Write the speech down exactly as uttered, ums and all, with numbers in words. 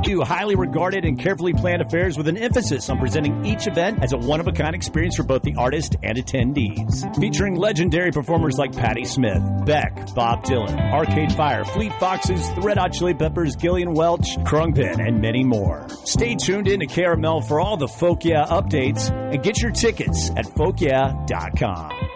Two highly regarded and carefully planned affairs with an emphasis on presenting each event as a one-of-a-kind experience for both the artist and attendees. Featuring legendary performers like Patti Smith, Beck, Bob Dylan, Arcade Fire, Fleet Foxes, the Red Hot Chili Peppers, Gillian Welch, Krungpen, and many more. Stay tuned in to Caramel for all the Folk Yeah updates and get your tickets at folk yeah dot com.